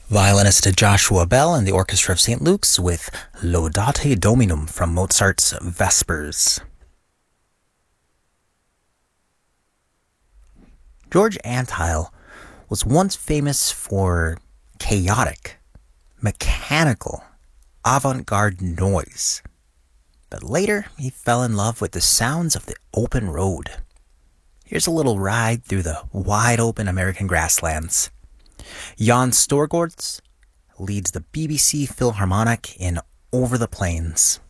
Violinist Joshua Bell and the Orchestra of St. Luke's with Laudate Dominum from Mozart's Vespers. George Antheil was once famous for chaotic, mechanical, avant-garde noise. But later, he fell in love with the sounds of the open road. Here's a little ride through the wide-open American grasslands. Jan Storgårds leads the BBC Philharmonic in Over the Plains.